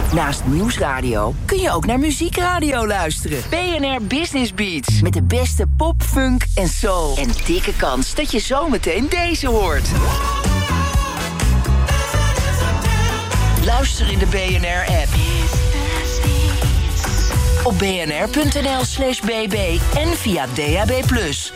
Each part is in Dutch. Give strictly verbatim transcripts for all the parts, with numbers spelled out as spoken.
Naast Nieuwsradio kun je ook naar Muziekradio luisteren. B N R Business Beats. Met de beste pop, funk en soul. En dikke kans dat je zometeen deze hoort. Luister in de B N R-app. Op bnr.nl slash bb en via D A B plus.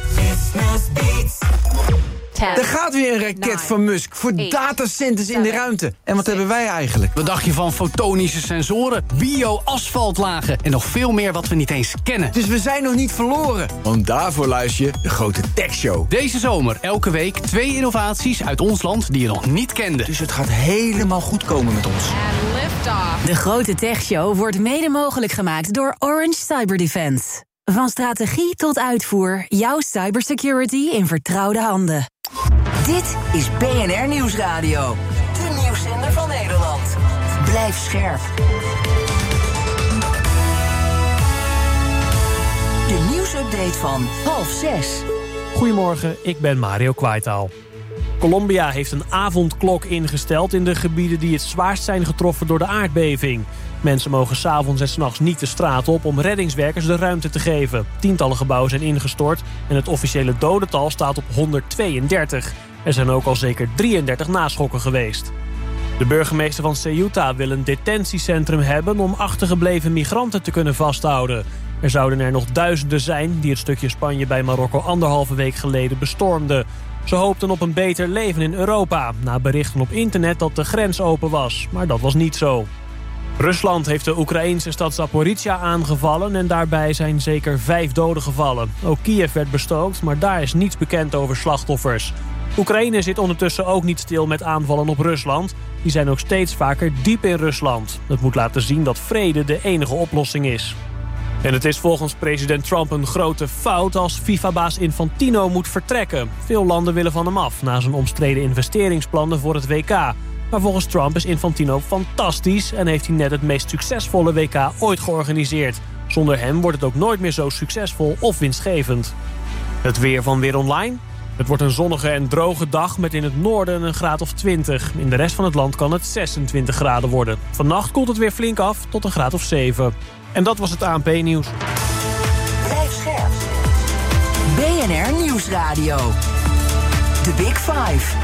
Er gaat weer een raket van Musk voor datacenters in de ruimte. En wat hebben wij eigenlijk? Wat dacht je van fotonische sensoren, bio-asfaltlagen en nog veel meer wat we niet eens kennen? Dus we zijn nog niet verloren. Want daarvoor luister je de Grote Tech Show. Deze zomer elke week twee innovaties uit ons land die je nog niet kende. Dus het gaat helemaal goed komen met ons. De Grote Tech Show wordt mede mogelijk gemaakt door Orange Cyber Defense. Van strategie tot uitvoer, jouw cybersecurity in vertrouwde handen. Dit is B N R Nieuwsradio. De nieuwszender van Nederland. Blijf scherp. De nieuwsupdate van half zes. Goedemorgen, ik ben Mario Kwaitaal. Colombia heeft een avondklok ingesteld in de gebieden die het zwaarst zijn getroffen door de aardbeving. Mensen mogen 's avonds en 's nachts niet de straat op om reddingswerkers de ruimte te geven. Tientallen gebouwen zijn ingestort en het officiële dodental staat op honderdtweeëndertig. Er zijn ook al zeker drieëndertig naschokken geweest. De burgemeester van Ceuta wil een detentiecentrum hebben om achtergebleven migranten te kunnen vasthouden. Er zouden er nog duizenden zijn die het stukje Spanje bij Marokko anderhalve week geleden bestormden. Ze hoopten op een beter leven in Europa, na berichten op internet dat de grens open was. Maar dat was niet zo. Rusland heeft de Oekraïnse stad Zaporizhia aangevallen en daarbij zijn zeker vijf doden gevallen. Ook Kiev werd bestookt, maar daar is niets bekend over slachtoffers. Oekraïne zit ondertussen ook niet stil met aanvallen op Rusland. Die zijn ook steeds vaker diep in Rusland. Dat moet laten zien dat vrede de enige oplossing is. En het is volgens president Trump een grote fout als FIFA-baas Infantino moet vertrekken. Veel landen willen van hem af na zijn omstreden investeringsplannen voor het W K. Maar volgens Trump is Infantino fantastisch en heeft hij net het meest succesvolle W K ooit georganiseerd. Zonder hem wordt het ook nooit meer zo succesvol of winstgevend. Het weer van Weer Online. Het wordt een zonnige en droge dag met in het noorden een graad of twintig. In de rest van het land kan het zesentwintig graden worden. Vannacht koelt het weer flink af tot een graad of zeven. En dat was het A N P-nieuws. Blijf scherp. B N R Nieuwsradio. The Big Five.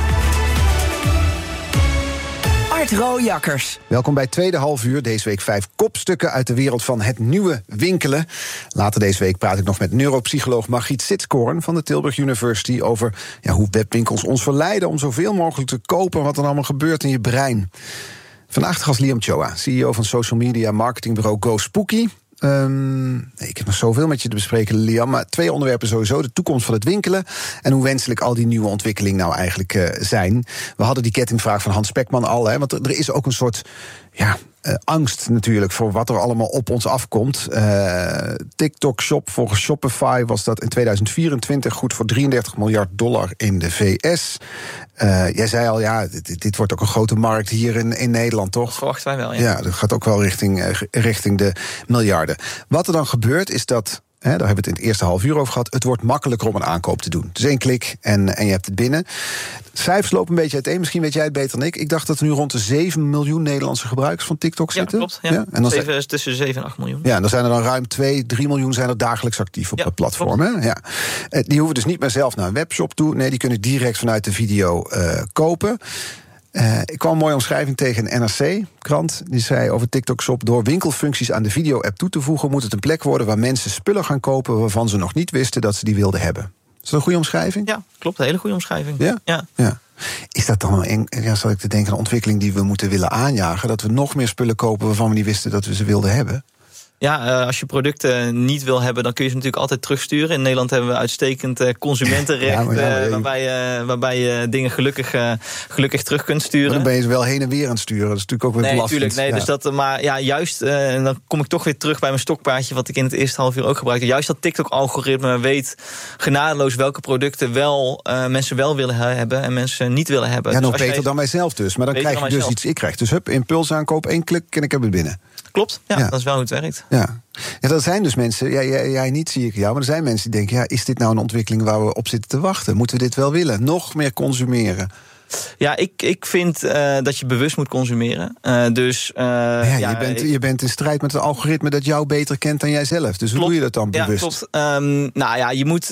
Art Rooijakkers. Welkom bij Tweede Half Uur. Deze week vijf kopstukken uit de wereld van het nieuwe winkelen. Later deze week praat ik nog met neuropsycholoog Margriet Sitskoorn van de Tilburg University over ja, hoe webwinkels ons verleiden om zoveel mogelijk te kopen wat er allemaal gebeurt in je brein. Vandaag gast Liam Choa, C E O van social media marketingbureau GoSpooky. Um, nee, ik heb nog zoveel met je te bespreken, Liam. Maar twee onderwerpen sowieso. De toekomst van het winkelen en hoe wenselijk al die nieuwe ontwikkelingen nou eigenlijk uh, zijn. We hadden die kettingvraag van Hans Spekman al. Hè, want er, er is ook een soort ja, uh, angst natuurlijk voor wat er allemaal op ons afkomt. Uh, TikTok Shop, volgens Shopify was dat in tweeduizend vierentwintig goed voor drieëndertig miljard dollar in de V S. Uh, jij zei al, ja, dit, dit wordt ook een grote markt hier in, in Nederland, toch? Dat verwachten wij wel, ja. Ja, dat gaat ook wel richting, uh, richting de miljarden. Wat er dan gebeurt is dat, hè, daar hebben we het in het eerste half uur over gehad, het wordt makkelijker om een aankoop te doen. Dus één klik en, en je hebt het binnen. Cijfers lopen een beetje uiteen, misschien weet jij het beter dan ik. Ik dacht dat er nu rond de zeven miljoen Nederlandse gebruikers van TikTok zitten. Ja, klopt. Ja. Ja? En dan zeven, zijn, tussen zeven en acht miljoen. Ja, en dan zijn er dan ruim twee, drie miljoen zijn er dagelijks actief op ja, het platform. Hè? Ja. Die hoeven dus niet meer zelf naar een webshop toe. Nee, die kunnen direct vanuit de video uh, kopen. Uh, ik kwam een mooie omschrijving tegen een N R C-krant. Die zei over TikTok Shop: door winkelfuncties aan de video-app toe te voegen, moet het een plek worden waar mensen spullen gaan kopen waarvan ze nog niet wisten dat ze die wilden hebben. Is dat een goede omschrijving? Ja, klopt. Een hele goede omschrijving. Ja? Ja. Ja. Is dat dan een, ja, zal ik te denken, een ontwikkeling die we moeten willen aanjagen? Dat we nog meer spullen kopen waarvan we niet wisten dat we ze wilden hebben? Ja, uh, als je producten niet wil hebben, dan kun je ze natuurlijk altijd terugsturen. In Nederland hebben we uitstekend uh, consumentenrecht, ja, maar ja, maar uh, waarbij, uh, waarbij je dingen gelukkig, uh, gelukkig terug kunt sturen. Maar dan ben je ze wel heen en weer aan het sturen. Dat is natuurlijk ook weer nee, belastend. Tuurlijk, nee, ja. dus dat, maar ja, juist, uh, en dan kom ik toch weer terug bij mijn stokpaardje, wat ik in het eerste half uur ook gebruikte. Juist dat TikTok-algoritme weet genadeloos welke producten wel uh, mensen wel willen hebben en mensen niet willen hebben. Ja, nog dus beter jij, dan wij zelf dus. Maar dan krijg je dus iets. Ik krijg dus hup, impulsaankoop, één klik en ik heb het binnen. Klopt, ja, ja. Dat is wel hoe het werkt. Ja. Ja, dat zijn dus mensen, ja, jij, jij niet zie ik jou, maar er zijn mensen die denken, ja, is dit nou een ontwikkeling waar we op zitten te wachten? Moeten we dit wel willen? Nog meer consumeren? Ja, ik, ik vind uh, dat je bewust moet consumeren. Uh, dus, uh, ja, ja, je, bent, ik, je bent in strijd met het algoritme dat jou beter kent dan jijzelf. Dus hoe klopt, doe je dat dan bewust? Ja, klopt. Um, nou ja, je moet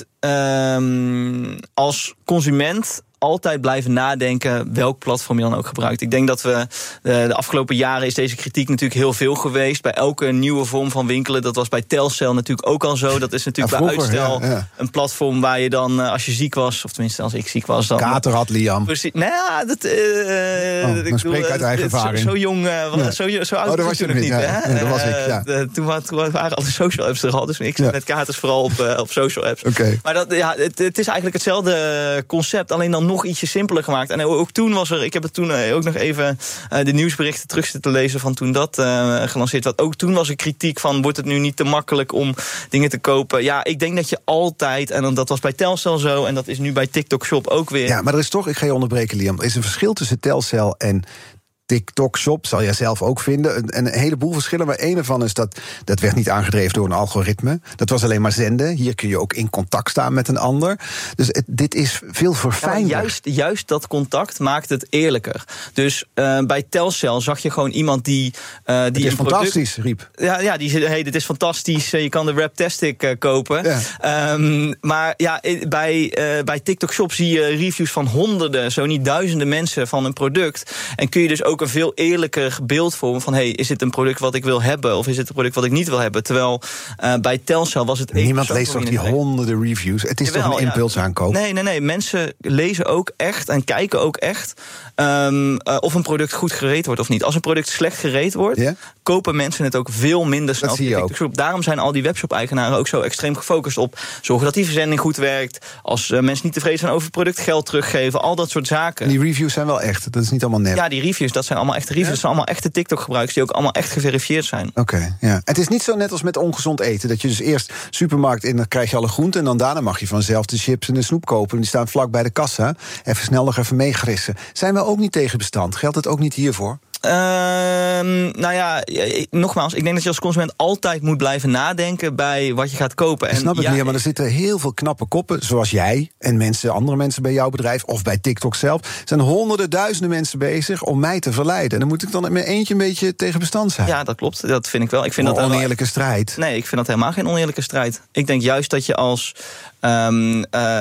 um, als consument altijd blijven nadenken welk platform je dan ook gebruikt. Ik denk dat we de, de afgelopen jaren is deze kritiek natuurlijk heel veel geweest. Bij elke nieuwe vorm van winkelen. Dat was bij Telcel natuurlijk ook al zo. Dat is natuurlijk ja, vroeger, bij uitstel ja, ja. een platform waar je dan, als je ziek was, of tenminste als ik ziek was, dan kater had Liam. Precies. Nou ja, dat. Uh, oh, ik spreek uit eigen ervaring. Zo, zo jong, uh, ja. zo, zo oud oh, was je toen nog niet. Ja, hè? Ja, dat was ik. Ja. Uh, toen, toen waren alle social apps er al. Dus ik zit ja. met katers vooral op, uh, op social apps. Okay. Maar dat, ja, het, het is eigenlijk hetzelfde concept, alleen dan nog ietsje simpeler gemaakt. En ook toen was er, ik heb het toen ook nog even uh, de nieuwsberichten terug zitten lezen van toen dat uh, gelanceerd werd. Ook toen was er kritiek van, wordt het nu niet te makkelijk om dingen te kopen? Ja, ik denk dat je altijd, en dat was bij Telcel zo, en dat is nu bij TikTok Shop ook weer. Ja, maar er is toch, ik ga je onderbreken, Liam, er is een verschil tussen Telcel en TikTok Shop, zal jij zelf ook vinden. Een, een heleboel verschillen, maar één ervan is dat dat werd niet aangedreven door een algoritme. Dat was alleen maar zenden. Hier kun je ook in contact staan met een ander. Dus het, dit is veel verfijnder. Ja, juist, juist dat contact maakt het eerlijker. Dus uh, bij Telcel zag je gewoon iemand die... Uh, die het is een fantastisch, product, riep. Ja, ja, die zei, hey, dit is fantastisch, je kan de Raptastic uh, kopen. Ja. Um, maar ja, bij, uh, bij TikTok Shop zie je reviews van honderden, zo niet duizenden mensen van een product. En kun je dus ook een veel eerlijker beeld vormen van, hey, is dit een product wat ik wil hebben of is het een product wat ik niet wil hebben? Terwijl uh, bij Telcel was het... Niemand leest toch die honderden reviews? Het is Jawel, toch een impulsaankoop? Ja. Nee, nee, nee. Mensen lezen ook echt en kijken ook echt um, uh, of een product goed gereed wordt of niet. Als een product slecht gereed wordt, yeah. kopen mensen het ook veel minder snel. Dat zie je ook. Daarom zijn al die webshop-eigenaren ook zo extreem gefocust op zorgen dat die verzending goed werkt. Als uh, mensen niet tevreden zijn over het product, geld teruggeven. Al dat soort zaken. En die reviews zijn wel echt. Dat is niet allemaal nep. Ja, die reviews, dat zijn allemaal echte reviews. Dat zijn allemaal echte TikTok-gebruikers die ook allemaal echt geverifieerd zijn. Oké, okay, ja. Het is niet zo net als met ongezond eten. Dat je dus eerst supermarkt in, dan krijg je alle groenten en dan daarna mag je vanzelf de chips en de snoep kopen. En die staan vlak bij de kassa. Even snel nog even meegrissen. Zijn we ook niet tegen bestand? Geldt het ook niet hiervoor? Uh, nou ja, nogmaals, ik denk dat je als consument altijd moet blijven nadenken bij wat je gaat kopen. En snap ik ja, niet, maar er zitten heel veel knappe koppen, zoals jij en mensen, andere mensen bij jouw bedrijf of bij TikTok zelf. Er zijn honderden, duizenden mensen bezig om mij te verleiden. En dan moet ik dan in mijn eentje een beetje tegen bestand zijn. Ja, dat klopt. Dat vind ik wel. Ik vind een dat oneerlijke strijd. Nee, ik vind dat helemaal geen oneerlijke strijd. Ik denk juist dat je als, um,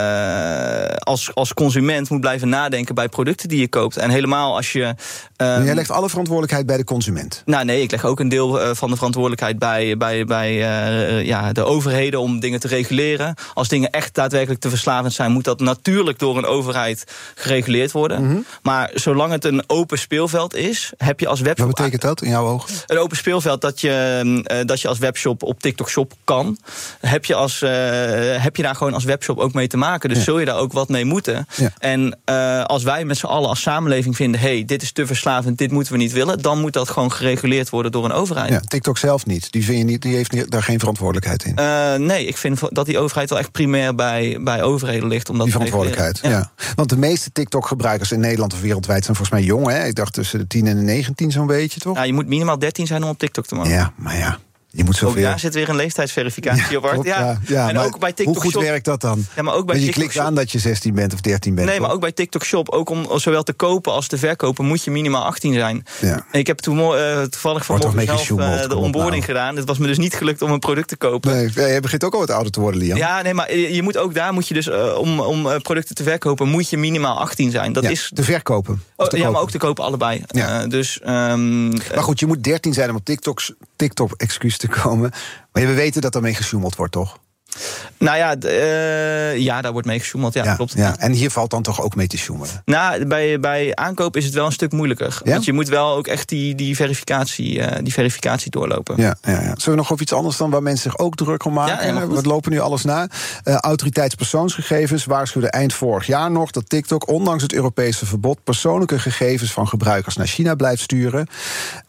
uh, als, als consument moet blijven nadenken bij producten die je koopt. En helemaal als je... Um, jij legt alle verantwoordelijkheid bij de consument? Nou nee, ik leg ook een deel uh, van de verantwoordelijkheid bij, bij, bij uh, ja, de overheden om dingen te reguleren. Als dingen echt daadwerkelijk te verslavend zijn, moet dat natuurlijk door een overheid gereguleerd worden. Mm-hmm. Maar zolang het een open speelveld is, heb je als webshop... Wat betekent dat in jouw ogen? Een open speelveld dat je, uh, dat je als webshop op TikTok Shop kan. Heb je, als, uh, heb je daar gewoon als webshop ook mee te maken. Dus ja. zul je daar ook wat mee moeten. Ja. En uh, als wij met z'n allen als samenleving vinden, hey, dit is te verslavend, dit moeten we niet willen, dan moet dat gewoon gereguleerd worden door een overheid. Ja, TikTok zelf niet. Die, vind je niet, die heeft daar geen verantwoordelijkheid in. Uh, nee, ik vind dat die overheid wel echt primair bij, bij overheden ligt. Om dat die verantwoordelijkheid, ja. ja. Want de meeste TikTok-gebruikers in Nederland of wereldwijd zijn volgens mij jong, hè? Ik dacht tussen de tien en de negentien zo'n beetje, toch? Ja, je moet minimaal dertien zijn om op TikTok te maken. Ja, maar ja. Je moet zoveel... Ook daar zit weer een leeftijdsverificatie ja, op. Klopt, ja, ja, ja, en ook bij TikTok hoe goed Shop, werkt dat dan? Ja, maar ook bij je TikTok klikt Shop, aan dat je zestien bent of dertien bent. Nee, toch? maar ook bij TikTok Shop, ook om zowel te kopen als te verkopen, moet je minimaal achttien zijn. Ja. Ik heb toen, uh, toevallig vanmorgen zelf uh, de onboarding nou. gedaan. Het was me dus niet gelukt om een product te kopen. Nee, ja, je begint ook al wat ouder te worden, Liam. Ja, nee, maar je moet ook daar, moet je dus, uh, om, om uh, producten te verkopen, moet je minimaal achttien zijn. Dat ja, is te verkopen. Oh, te ja, kopen. maar ook te kopen, allebei. Ja. Uh, dus, um, maar goed, je moet dertien zijn om op TikTok, TikTok excuus te komen. Maar we weten dat daarmee gesjoemeld wordt, toch? Nou ja, uh, ja, daar wordt mee gesjoemeld. Ja, ja, klopt. Ja. En hier valt dan toch ook mee te sjoemelen? Nou, bij, bij aankoop is het wel een stuk moeilijker. Ja? Want je moet wel ook echt die, die, verificatie, uh, die verificatie doorlopen. Ja, ja, ja. Zullen we nog over iets anders dan waar mensen zich ook druk om maken? Ja, we lopen nu alles na. Uh, Autoriteitspersoonsgegevens waarschuwde eind vorig jaar nog dat TikTok, ondanks het Europese verbod, persoonlijke gegevens van gebruikers naar China blijft sturen.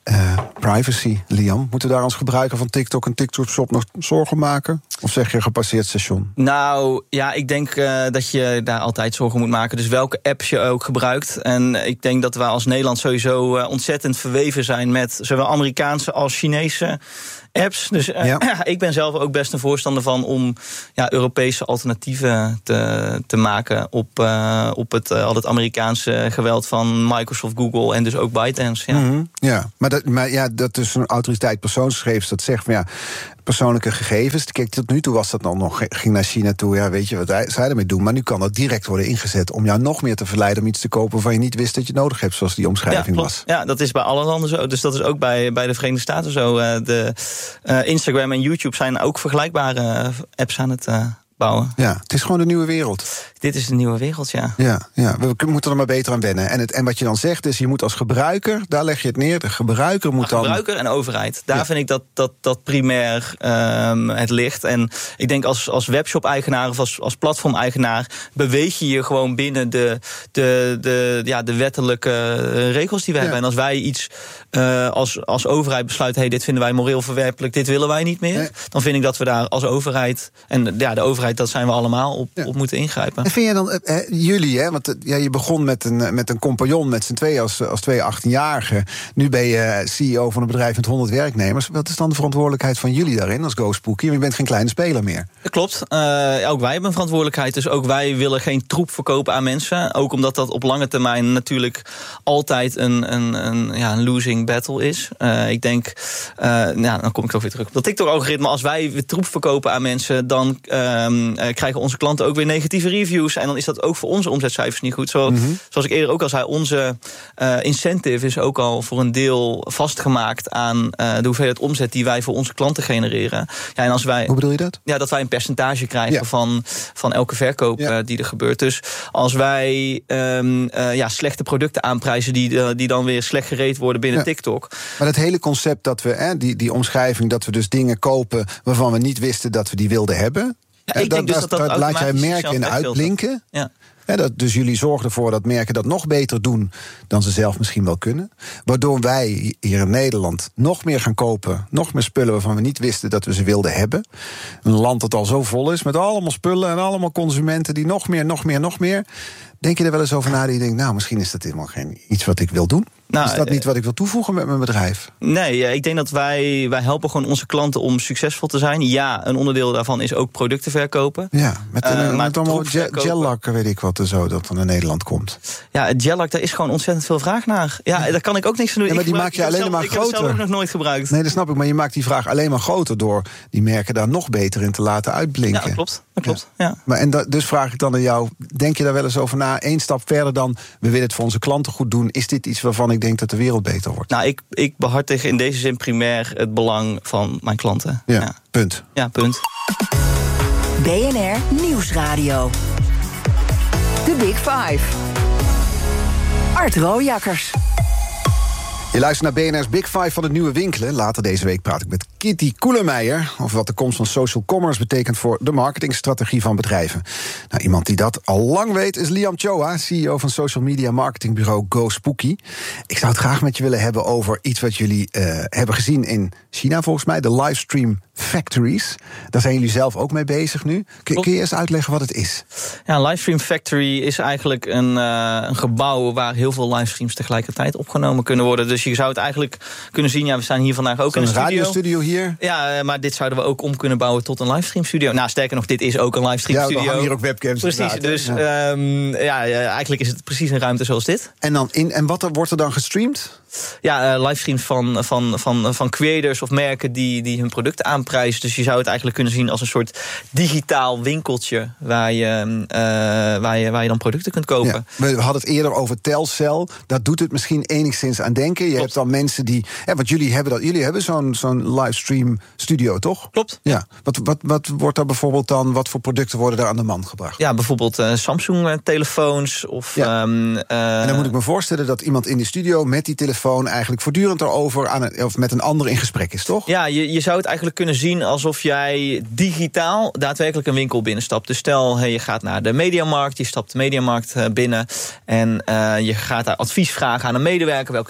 Uh, privacy, Liam. Moeten we daar als gebruiker van TikTok en TikTok-shop nog zorgen maken? Of zeg je gepasseerd station? Nou, ja, ik denk uh, dat je daar altijd zorgen moet maken. Dus welke apps je ook gebruikt. En ik denk dat we als Nederland sowieso uh, ontzettend verweven zijn met zowel Amerikaanse als Chinese apps. Dus uh, ja. ik ben zelf ook best een voorstander van om ja, Europese alternatieven te, te maken op, uh, op het, uh, al het Amerikaanse geweld van Microsoft, Google en dus ook ByteDance. Ja, mm-hmm. ja maar, dat, maar ja, dat is een autoriteit persoonsgegevens dat zegt van ja, persoonlijke gegevens. Kijk, tot nu toe was dat nog, ging naar China toe. Ja, weet je wat zij ermee doen? Maar nu kan dat direct worden ingezet om jou nog meer te verleiden om iets te kopen waarvan je niet wist dat je nodig hebt, zoals die omschrijving ja, was. Ja, dat is bij alle landen zo. Dus dat is ook bij, bij de Verenigde Staten zo. Uh, de uh, Instagram en YouTube zijn ook vergelijkbare apps aan het uh, bouwen. Ja, het is gewoon de nieuwe wereld. Dit is de nieuwe wereld, ja. Ja, ja, we moeten er maar beter aan wennen. En, het, en wat je dan zegt is, je moet als gebruiker, daar leg je het neer, de gebruiker moet dan... Gebruiker en overheid. Daar ja. vind ik dat dat, dat primair um, het ligt. En ik denk als, als webshop-eigenaar of als, als platform-eigenaar beweeg je je gewoon binnen de, de, de, ja, de wettelijke regels die we ja. hebben. En als wij iets uh, als, als overheid besluiten, hey, dit vinden wij moreel verwerpelijk, dit willen wij niet meer, nee. dan vind ik dat we daar als overheid, en ja, de overheid, dat zijn we allemaal, op, ja. op moeten ingrijpen. En vind je dan, eh, jullie, hè, want ja, je begon met een, met een compagnon, met z'n tweeën als, als twee achttienjarigen. Nu ben je C E O van een bedrijf met honderd werknemers. Wat is dan de verantwoordelijkheid van jullie daarin als GoSpooky? Want je bent geen kleine speler meer. Dat klopt. Uh, ook wij hebben een verantwoordelijkheid. Dus ook wij willen geen troep verkopen aan mensen. Ook omdat dat op lange termijn natuurlijk altijd een, een, een, ja, een losing battle is. Uh, ik denk, uh, nou, dan kom ik toch weer terug op dat TikTok-algoritme. Als wij weer troep verkopen aan mensen, dan uh, uh, krijgen onze klanten ook weer negatieve reviews. En dan is dat ook voor onze omzetcijfers niet goed. Zo, mm-hmm. Zoals ik eerder ook al zei, onze uh, incentive is ook al voor een deel vastgemaakt aan uh, de hoeveelheid omzet die wij voor onze klanten genereren. Ja, en als wij, Hoe bedoel je dat? Ja, dat wij een percentage krijgen ja. van, van elke verkoop ja. uh, die er gebeurt. Dus als wij um, uh, ja, slechte producten aanprijzen die, uh, die dan weer slecht gereed worden binnen ja. TikTok. Maar dat hele concept dat we, hè, die, die omschrijving dat we dus dingen kopen waarvan we niet wisten dat we die wilden hebben. Ja, ik denk dat, dus dat, dat, dat laat jij merken in uitblinken. Ja. He, dat, dus jullie zorgen ervoor dat merken dat nog beter doen dan ze zelf misschien wel kunnen. Waardoor wij hier in Nederland nog meer gaan kopen, nog meer spullen waarvan we niet wisten dat we ze wilden hebben. Een land dat al zo vol is met allemaal spullen en allemaal consumenten die nog meer, nog meer, nog meer. Denk je er wel eens over na dat je denkt, nou, misschien is dat helemaal geen iets wat ik wil doen? Nou, is dat niet wat ik wil toevoegen met mijn bedrijf? Nee, ik denk dat wij, wij helpen gewoon onze klanten om succesvol te zijn. Ja, een onderdeel daarvan is ook producten verkopen. Ja, met, een, uh, met allemaal gel-lak, weet ik wat, zo, dat van in Nederland komt. Ja, het gel-lak, daar is gewoon ontzettend veel vraag naar. Ja, ja. daar kan ik ook niks aan doen. Ja, maar die maak je alleen zelf, maar ik groter. Ik heb het zelf ook nog nooit gebruikt. Nee, dat snap ik, maar je maakt die vraag alleen maar groter door die merken daar nog beter in te laten uitblinken. Ja, dat klopt. Dat klopt. Ja. Ja. Maar en da, dus vraag ik dan aan jou, denk je daar wel eens over na? Eén stap verder dan, we willen het voor onze klanten goed doen. Is dit iets waarvan ik denk dat de wereld beter wordt? Nou, ik, ik behartig in deze zin primair het belang van mijn klanten. Ja, ja. punt. Ja, punt. B N R Nieuwsradio. The Big Five. Art Rooijakkers. Je luistert naar B N R's Big Five van het nieuwe winkelen. Later deze week praat ik met Kitty Koelemeijer over wat de komst van social commerce betekent voor de marketingstrategie van bedrijven. Nou, iemand die dat al lang weet is Liam Choa, C E O van social media marketingbureau GoSpooky. Ik zou het graag met je willen hebben over iets wat jullie uh, hebben gezien in China, volgens mij, de livestream factories. Daar zijn jullie zelf ook mee bezig nu. Kun, kun je eens uitleggen wat het is? Ja, een livestream factory is eigenlijk een, uh, een gebouw waar heel veel livestreams tegelijkertijd opgenomen kunnen worden. Dus je zou het eigenlijk kunnen zien, ja, we staan hier vandaag ook in een studio. Een radiostudio hier. Ja, maar dit zouden we ook om kunnen bouwen tot een livestream studio. Nou, sterker nog, dit is ook een livestream studio. Ja, we hangen hier ook webcams. Precies, dus ja. Um, ja, eigenlijk is het precies een ruimte zoals dit. En, dan in, en wat er, wordt er dan gestreamd? Ja, uh, livestreams van, van, van, van creators of merken die, die hun producten aanprijzen. Dus je zou het eigenlijk kunnen zien als een soort digitaal winkeltje waar je, uh, waar je, waar je dan producten kunt kopen. Ja, we hadden het eerder over Telcel. Daar doet het misschien enigszins aan denken. Je Klopt. hebt dan mensen die... Ja, want jullie hebben, dat, jullie hebben zo'n, zo'n livestream studio, toch? Klopt. Ja. Wat, wat, wat wordt daar bijvoorbeeld dan... Wat voor producten worden daar aan de man gebracht? Ja, bijvoorbeeld uh, Samsung-telefoons of... Ja. Um, uh, en dan moet ik me voorstellen dat iemand in de studio met die telefoon eigenlijk voortdurend erover aan een, of met een ander in gesprek is, toch? Ja, je, je zou het eigenlijk kunnen zien alsof jij digitaal daadwerkelijk een winkel binnenstapt. Dus stel, hey, je gaat naar de Mediamarkt, je stapt de Mediamarkt binnen en uh, je gaat daar advies vragen aan een medewerker. Welke telefoon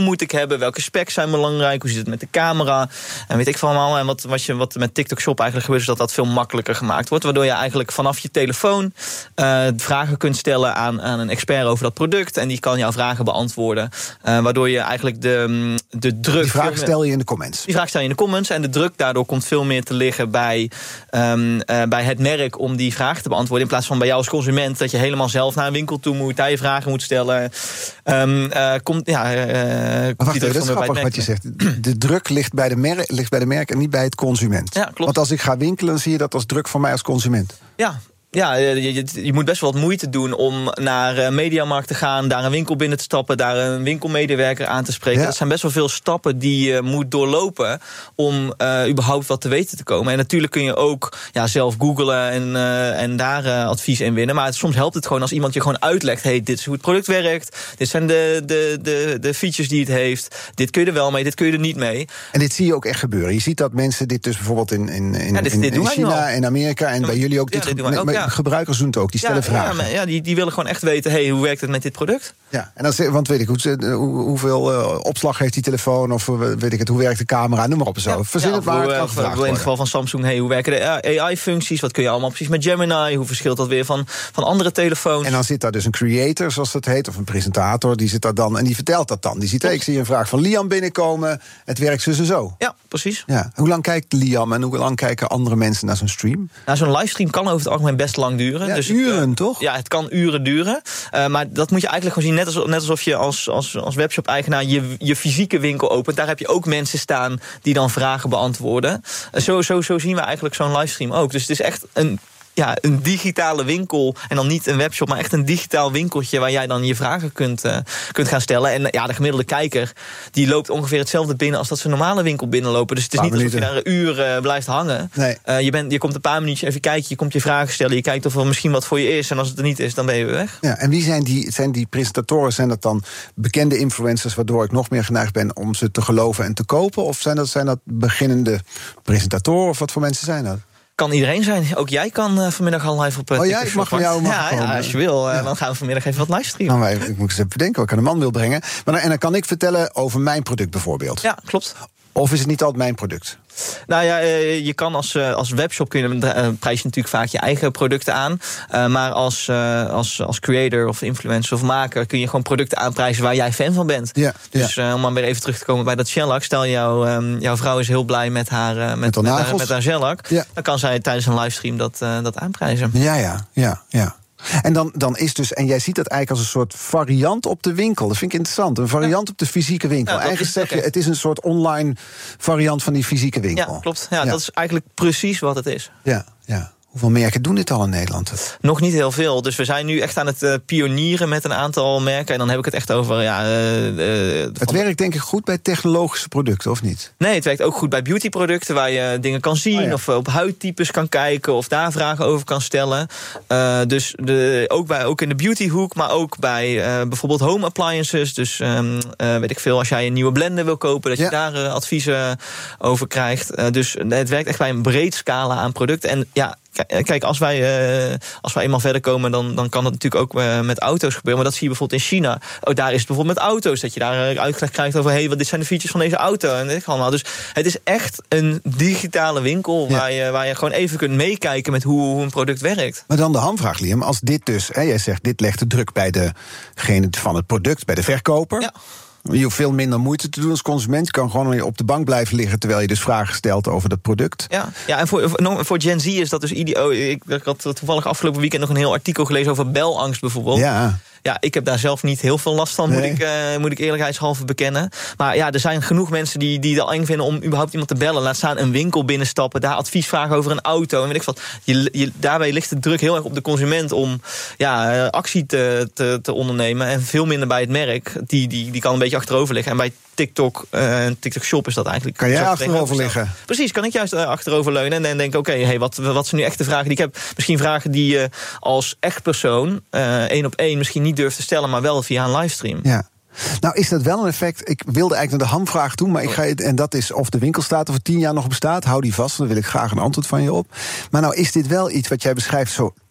moet ik hebben? Welke specs zijn belangrijk? Hoe zit het met de camera? En weet ik van allemaal. En wat, wat, je, wat met TikTok Shop eigenlijk gebeurt, is dat dat veel makkelijker gemaakt wordt. Waardoor je eigenlijk vanaf je telefoon uh, vragen kunt stellen aan, aan een expert over dat product. En die kan jouw vragen beantwoorden. Uh, waardoor je eigenlijk de, de druk... Die vraag stel je in de comments. Die vraag stel je in de comments. En de druk daardoor komt veel meer te liggen bij, um, uh, bij het merk om die vraag te beantwoorden. In plaats van bij jou als consument dat je helemaal zelf naar een winkel toe moet, daar je vragen moet stellen. Um, uh, komt, ja, uh, maar wacht even, dat is grappig wat je zegt. De druk ligt bij de, merk, ligt bij de merk en niet bij het consument. Ja, klopt. Want als ik ga winkelen, zie je dat als druk van mij als consument. Ja. Ja, je, je, je moet best wel wat moeite doen om naar uh, Mediamarkt te gaan, daar een winkel binnen te stappen, daar een winkelmedewerker aan te spreken. Ja. Dat zijn best wel veel stappen die je moet doorlopen om uh, überhaupt wat te weten te komen. En natuurlijk kun je ook ja, zelf googlen en, uh, en daar uh, advies in winnen. Maar het, soms helpt het gewoon als iemand je gewoon uitlegt, hey, dit is hoe het product werkt, dit zijn de, de, de, de features die het heeft, dit kun je er wel mee, dit kun je er niet mee. En dit zie je ook echt gebeuren. Je ziet dat mensen dit dus bijvoorbeeld in, in, in, ja, dit, in, dit in China en Amerika en ja, bij jullie ook. Ja, dit, dit doen wij ook, ja. Gebruikers doen het ook, die stellen ja, vragen. Ja, ja die, die willen gewoon echt weten, hey, hoe werkt het met dit product? Ja, en dan, want weet ik, hoe, hoeveel uh, opslag heeft die telefoon, of weet ik het, hoe werkt de camera, noem maar op en zo. Ja, Verzin ja, het maar, het kan gevraagd worden. In het geval van Samsung, hey, hoe werken de A I-functies, wat kun je allemaal precies met Gemini, hoe verschilt dat weer van, van andere telefoons? En dan zit daar dus een creator, zoals dat heet, of een presentator, die zit daar dan en die vertelt dat dan. Die ziet, hey, ik zie een vraag van Liam binnenkomen, het werkt zo en zo. Ja, precies. Ja. Hoe lang kijkt Liam en hoe lang kijken andere mensen naar zo'n stream? Nou, zo'n livestream kan over het algemeen best lang duren. Ja, dus uren, uh, toch? Ja, het kan uren duren. Uh, maar dat moet je eigenlijk gewoon zien, net, als, net alsof je als, als, als webshop-eigenaar je, je fysieke winkel opent. Daar heb je ook mensen staan die dan vragen beantwoorden. Uh, zo, zo, zo zien we eigenlijk zo'n livestream ook. Dus het is echt een... Ja, een digitale winkel. En dan niet een webshop, maar echt een digitaal winkeltje waar jij dan je vragen kunt, uh, kunt gaan stellen. En ja, de gemiddelde kijker die loopt ongeveer hetzelfde binnen als dat ze een normale winkel binnenlopen. Dus het is niet alsof je daar een uur uh, blijft hangen. Nee. Uh, je, bent, je komt een paar minuutjes even kijken, je komt je vragen stellen, je kijkt of er misschien wat voor je is. En als het er niet is, dan ben je weer weg. Ja, en wie zijn die, zijn die presentatoren? Zijn dat dan bekende influencers, waardoor ik nog meer geneigd ben om ze te geloven en te kopen? Of zijn dat, zijn dat beginnende presentatoren? Of wat voor mensen zijn dat? Kan iedereen zijn. Ook jij kan uh, vanmiddag al live op uh, Oh ja, ik mag van jou mag ja, ja, als je wil. Uh, ja. Dan gaan we vanmiddag even wat livestreamen. Nou, ik moet eens even bedenken wat ik aan de man wil brengen. Maar dan, en dan kan ik vertellen over mijn product bijvoorbeeld. Ja, klopt. Of is het niet altijd mijn product? Nou ja, je kan als, als webshop kun je, prijs je natuurlijk vaak je eigen producten aan. Uh, maar als, uh, als, als creator of influencer of maker kun je gewoon producten aanprijzen waar jij fan van bent. Ja, dus ja. Uh, om maar weer even terug te komen bij dat shellac. Stel jou, um, jouw vrouw is heel blij met haar, uh, met, met, met haar, met haar shellac. Ja. Dan kan zij tijdens een livestream dat, uh, dat aanprijzen. Ja, ja, ja, ja. En dan, dan is dus, en jij ziet dat eigenlijk als een soort variant op de winkel. Dat vind ik interessant. Een variant ja. op de fysieke winkel. Ja, eigenlijk zeg je, het is een soort online variant van die fysieke winkel. Ja, klopt. Ja, ja. Dat is eigenlijk precies wat het is. Ja, ja. Hoeveel merken doen dit al in Nederland? Nog niet heel veel. Dus we zijn nu echt aan het uh, pionieren met een aantal merken. En dan heb ik het echt over... Ja, uh, uh, het werkt denk ik goed bij technologische producten, of niet? Nee, het werkt ook goed bij beautyproducten... waar je dingen kan zien, oh ja. of op huidtypes kan kijken... of daar vragen over kan stellen. Uh, dus de, ook, bij, ook in de beautyhoek, maar ook bij uh, bijvoorbeeld home appliances. Dus um, uh, weet ik veel, als jij een nieuwe blender wil kopen... dat ja. je daar uh, adviezen over krijgt. Uh, dus het werkt echt bij een breed scala aan producten. En ja... Kijk, als wij, uh, als wij eenmaal verder komen, dan, dan kan dat natuurlijk ook uh, met auto's gebeuren. Maar dat zie je bijvoorbeeld in China. Oh, daar is het bijvoorbeeld met auto's. Dat je daar uh, uitgelegd krijgt over, hey, wat dit zijn de features van deze auto. En dit allemaal. Dus het is echt een digitale winkel ja. waar, je, waar je gewoon even kunt meekijken met hoe, hoe een product werkt. Maar dan de hamvraag, Liam. Als dit dus, hè, jij zegt, dit legt de druk bij degene van het product, bij de verkoper. Ja. Je hoeft veel minder moeite te doen als consument. Je kan gewoon op de bank blijven liggen... terwijl je dus vragen stelt over dat product. Ja, ja en voor, voor Gen Z is dat dus ideaal. Ik, ik had toevallig afgelopen weekend nog een heel artikel gelezen... over belangst bijvoorbeeld. Ja. Ja, ik heb daar zelf niet heel veel last van, nee. moet, ik, uh, moet ik eerlijkheidshalve bekennen. Maar ja, er zijn genoeg mensen die, die het eng vinden om überhaupt iemand te bellen. Laat staan een winkel binnenstappen, daar advies vragen over een auto. En weet ik wat. Je, je, daarbij ligt de druk heel erg op de consument om ja, actie te, te, te ondernemen. En veel minder bij het merk. Die, die, die kan een beetje achterover liggen. En bij TikTok en uh, TikTok Shop is dat eigenlijk... Kan jij achterover liggen? Precies, kan ik juist uh, achterover leunen. En dan denk ik, oké, okay, hey, wat, wat zijn nu echt de vragen die ik heb? Misschien vragen die je uh, als echt persoon uh, één op één misschien niet durft te stellen, maar wel via een livestream. Ja. Nou, is dat wel een effect? Ik wilde eigenlijk naar de hamvraag toe, maar ik ga, en dat is of de winkel staat over tien jaar nog bestaat. Hou die vast, dan wil ik graag een antwoord van je op. Maar nou is dit wel iets wat jij beschrijft, zo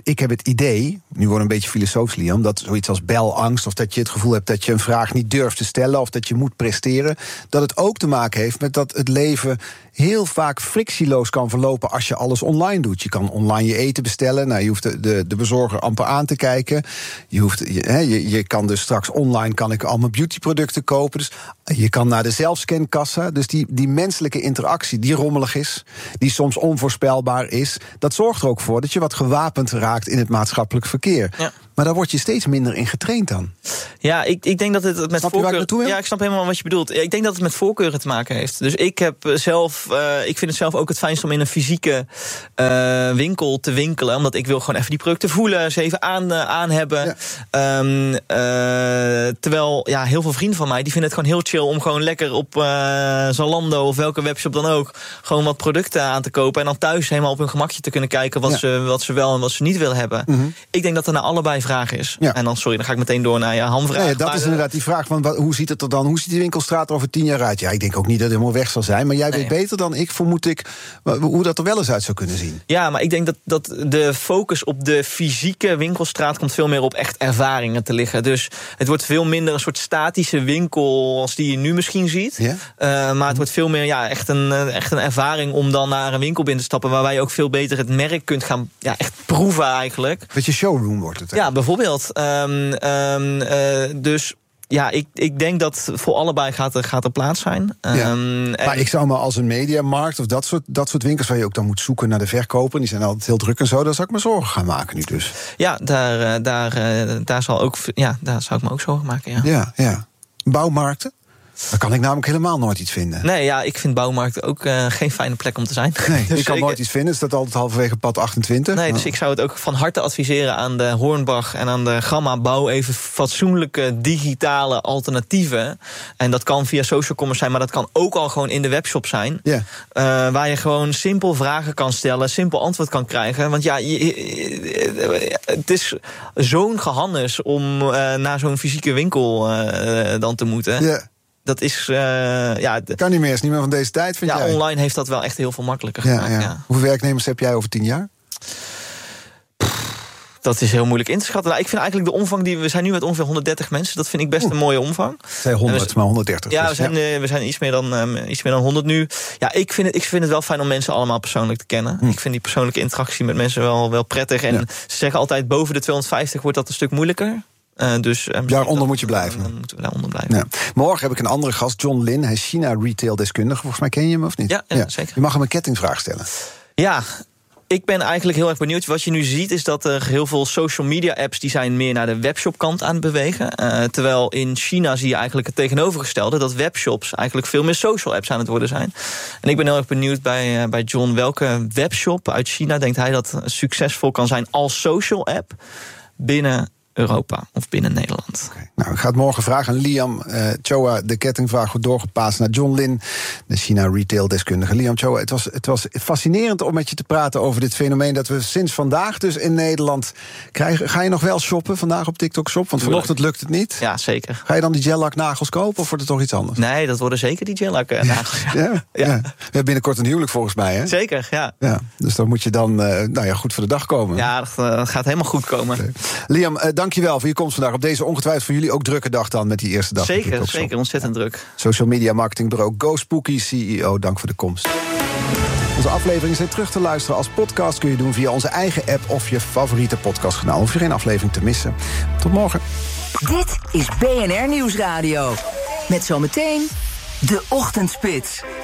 ik heb het idee, nu wordt een beetje filosofisch, Liam, dat zoiets als belangst, of dat je het gevoel hebt dat je een vraag niet durft te stellen, of dat je moet presteren, dat het ook te maken heeft met dat het leven heel vaak frictieloos kan verlopen als je alles online doet. Je kan online je eten bestellen. Nou, je hoeft de, de, de bezorger amper aan te kijken. Je, hoeft, je, he, je, je kan dus straks online kan ik al mijn beautyproducten kopen. Dus je kan naar de zelfscankassa. Dus die, die menselijke interactie die rommelig is, die soms onvoorspelbaar is, dat zorgt er ook voor dat je wat gewapend raakt in het maatschappelijk verkeer. Ja. Maar daar word je steeds minder in getraind dan. Ja, ik, ik denk dat het met snap voorkeur... Ja, ik snap helemaal wat je bedoelt. Ik denk dat het met voorkeuren te maken heeft. Dus ik heb zelf... Uh, ik vind het zelf ook het fijnst om in een fysieke uh, winkel te winkelen. Omdat ik wil gewoon even die producten voelen, ze even aan, uh, aan hebben. Ja. Um, uh, terwijl ja, heel veel vrienden van mij, die vinden het gewoon heel chill om gewoon lekker op uh, Zalando of welke webshop dan ook gewoon wat producten aan te kopen. En dan thuis helemaal op hun gemakje te kunnen kijken wat, ja. ze, wat ze wel en wat ze niet willen hebben. Mm-hmm. Ik denk dat er naar allebei vraag is. Ja. En dan, sorry, dan ga ik meteen door naar je hamvraag. Nee, dat maar, is inderdaad die vraag van wat, hoe ziet het er dan? Hoe ziet die winkelstraat er over tien jaar uit? Ja, ik denk ook niet dat het helemaal weg zal zijn. Maar jij nee. weet beter dan ik, vermoed ik, hoe dat er wel eens uit zou kunnen zien. Ja, maar ik denk dat, dat de focus op de fysieke winkelstraat komt veel meer op echt ervaringen te liggen. Dus het wordt veel minder een soort statische winkel als die je nu misschien ziet. Ja? Uh, maar het wordt veel meer ja, echt, een, echt een ervaring om dan naar een winkel binnen te stappen, waarbij je ook veel beter het merk kunt gaan ja, echt proeven eigenlijk. Beetje showroom wordt het. Hè? Ja, bijvoorbeeld. Um, um, uh, dus ja, ik, ik denk dat voor allebei gaat er, gaat er plaats zijn. Ja. Um, maar en... ik zou maar als een mediamarkt of dat soort, dat soort winkels waar je ook dan moet zoeken naar de verkoper, die zijn altijd heel druk en zo, daar zou ik me zorgen gaan maken nu dus. Ja, daar, daar, daar, zal ook, ja, daar zou ik me ook zorgen maken. Ja, ja. ja. Bouwmarkten? Daar kan ik namelijk helemaal nooit iets vinden. Nee, ja, ik vind bouwmarkten ook uh, geen fijne plek om te zijn. Nee, dus ik kan ik, nooit iets vinden. Het staat altijd halverwege pad achtentwintig. Nee, dus oh. ik zou het ook van harte adviseren aan de Hornbach en aan de Gamma. Bouw even fatsoenlijke digitale alternatieven. En dat kan via social commerce zijn, maar dat kan ook al gewoon in de webshop zijn. Yeah. Uh, waar je gewoon simpel vragen kan stellen, simpel antwoord kan krijgen. Want ja, je, je, het is zo'n gehannes om uh, naar zo'n fysieke winkel uh, dan te moeten. Yeah. Dat is, uh, ja... De, kan niet meer, is niet meer van deze tijd, vind ja, jij? Online heeft dat wel echt heel veel makkelijker ja, gemaakt. Ja. Ja. Hoeveel werknemers heb jij over tien jaar? Dat is heel moeilijk in te schatten. Nou, ik vind eigenlijk de omvang die we zijn nu met ongeveer honderddertig mensen. Dat vind ik best Oeh. een mooie omvang. Zij honderd, we, maar honderddertig. Ja, dus, we zijn, ja. we zijn iets, meer dan, um, iets meer dan honderd nu. Ja, ik vind, het, ik vind het wel fijn om mensen allemaal persoonlijk te kennen. Hm. Ik vind die persoonlijke interactie met mensen wel, wel prettig. En ja. ze zeggen altijd, boven de tweehonderdvijftig wordt dat een stuk moeilijker. Uh, dus, um, daaronder dat, moet je blijven. Dan moeten we daaronder blijven. Ja. Morgen heb ik een andere gast, John Lin. Hij is China-retail-deskundige. Volgens mij ken je hem, of niet? Ja, ja, ja, zeker. Je mag hem een kettingvraag stellen. Ja, ik ben eigenlijk heel erg benieuwd. Wat je nu ziet is dat er heel veel social media apps die zijn meer naar de webshopkant aan het bewegen. Uh, terwijl in China zie je eigenlijk het tegenovergestelde. Dat webshops eigenlijk veel meer social apps aan het worden zijn. En ik ben heel erg benieuwd bij, uh, bij John welke webshop uit China denkt hij dat succesvol kan zijn als social app binnen Europa of binnen Nederland. Okay. Nou, ik ga het morgen vragen aan Liam uh, Choa. De kettingvraag wordt doorgepaast naar John Lin, de China retail deskundige. Liam Choa, het was, het was fascinerend om met je te praten over dit fenomeen dat we sinds vandaag dus in Nederland krijgen. Ga je nog wel shoppen vandaag op TikTok Shop? Want vanochtend lukt het niet. Ja, zeker. Ga je dan die gel-lak nagels kopen of wordt het toch iets anders? Nee, dat worden zeker die gel-lak nagels. Ja. Ja? Ja. Ja. We hebben binnenkort een huwelijk volgens mij, hè? Zeker, ja. Ja. Dus dan moet je dan uh, nou ja, goed voor de dag komen. Ja, dat, uh, dat gaat helemaal goed komen. Okay. Liam, uh, dankjewel voor je komst vandaag op deze ongetwijfeld voor jullie ook drukke dag dan met die eerste dag. Zeker, zeker, ontzettend druk. Social media marketingbureau GoSpooky, C E O, dank voor de komst. Onze afleveringen zijn terug te luisteren als podcast. Kun je doen via onze eigen app of je favoriete podcastkanaal. Hoef je geen aflevering te missen. Tot morgen. Dit is B N R Nieuwsradio. Met zometeen de Ochtendspits.